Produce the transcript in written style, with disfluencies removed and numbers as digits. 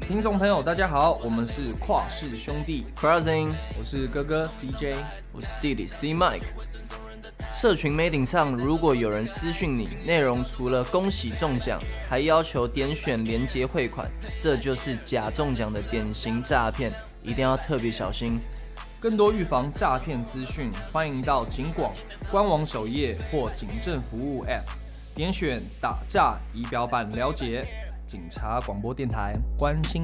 听众朋友，大家好，我们是跨世兄弟 Crossing， 我是哥哥 CJ， 我是弟弟 C Mike。社群媒体上如果有人私讯你，内容除了恭喜中奖，还要求点选连结汇款，这就是假中奖的典型诈骗，一定要特别小心。 更多预防诈骗资讯，欢迎到警广官网首页或警政服务 App， 点选打诈仪表板了解。警察广播电台，关心